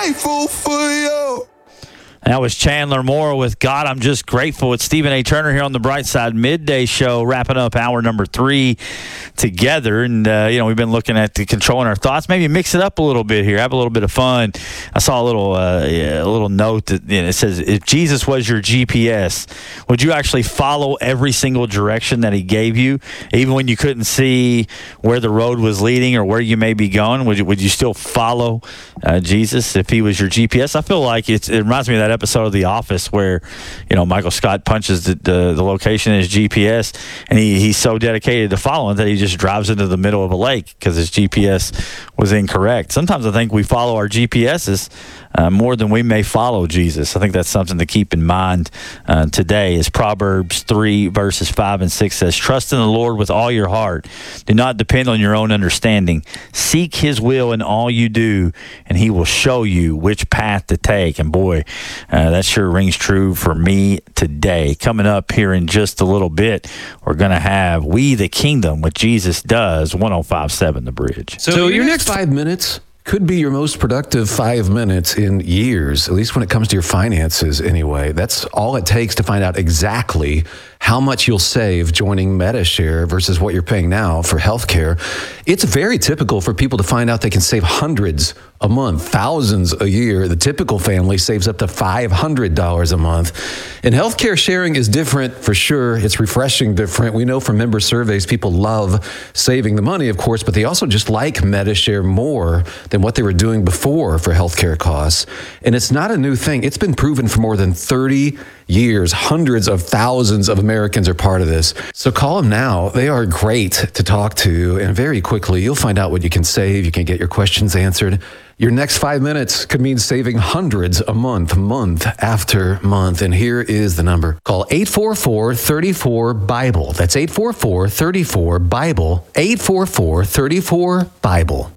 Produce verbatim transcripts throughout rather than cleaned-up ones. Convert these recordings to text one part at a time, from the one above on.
grateful for you. That was Chandler Moore with God, I'm Just Grateful. It's Stephen A. Turner here on the Bright Side Midday Show, wrapping up hour number three together. And, uh, you know, we've been looking at the controlling our thoughts. Maybe mix it up a little bit here, have a little bit of fun. I saw a little uh, yeah, a little note that you know, it says, if Jesus was your G P S, would you actually follow every single direction that he gave you, even when you couldn't see where the road was leading or where you may be going? Would you, would you still follow uh, Jesus if he was your G P S? I feel like it's, it reminds me of that episode of The Office where, you know, Michael Scott punches the, the, the location in his G P S, and he, he's so dedicated to following that he just drives into the middle of a lake because his G P S was incorrect. Sometimes I think we follow our G P S's uh, more than we may follow Jesus. I think that's something to keep in mind uh, today. As Proverbs three, verses five and six says, trust in the Lord with all your heart. Do not depend on your own understanding. Seek his will in all you do, and he will show you which path to take. And boy, uh, that sure rings true for me today. Coming up here in just a little bit, we're going to have We the Kingdom, what Jesus does, one oh five point seven The Bridge. So, so your next five minutes could be your most productive five minutes in years, at least when it comes to your finances anyway. That's all it takes to find out exactly how much you'll save joining Medi-Share versus what you're paying now for healthcare. It's very typical for people to find out they can save hundreds a month, thousands a year. The typical family saves up to five hundred dollars a month. And healthcare sharing is different for sure. It's refreshing different. We know from member surveys, people love saving the money, of course, but they also just like Medi-Share more than what they were doing before for healthcare costs. And it's not a new thing. It's been proven for more than thirty years. Hundreds of thousands of Americans are part of this. So call them now. They are great to talk to. And very quickly, you'll find out what you can save. You can get your questions answered. Your next five minutes could mean saving hundreds a month, month after month. And here is the number. Call eight four four, three four, BIBLE. That's eight four four, three four, BIBLE. eight four four, three four, BIBLE.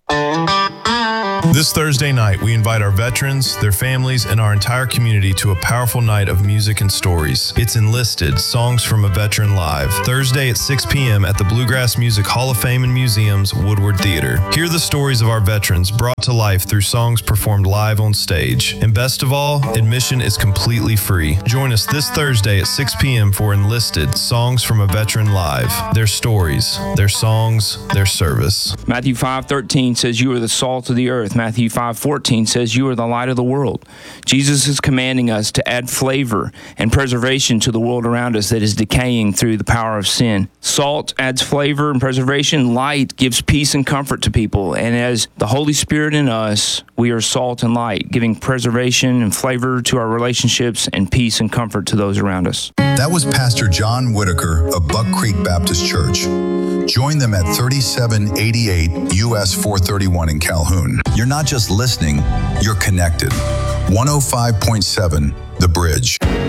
This Thursday night, we invite our veterans, their families, and our entire community to a powerful night of music and stories. It's Enlisted, Songs from a Veteran Live, Thursday at six p.m. at the Bluegrass Music Hall of Fame and Museum's Woodward Theater. Hear the stories of our veterans brought to life through songs performed live on stage. And best of all, admission is completely free. Join us this Thursday at six p.m. for Enlisted, Songs from a Veteran Live. Their stories, their songs, their service. Matthew five thirteen says, you are the salt of the earth. Matthew five fourteen says, you are the light of the world. Jesus is commanding us to add flavor and preservation to the world around us that is decaying through the power of sin. Salt adds flavor and preservation. Light gives peace and comfort to people. And as the Holy Spirit in us, we are salt and light, giving preservation and flavor to our relationships and peace and comfort to those around us. That was Pastor John Whitaker of Buck Creek Baptist Church. Join them at thirty-seven eighty-eight U S four thirty-one in Calhoun. You're not just listening, you're connected. one oh five point seven The Bridge.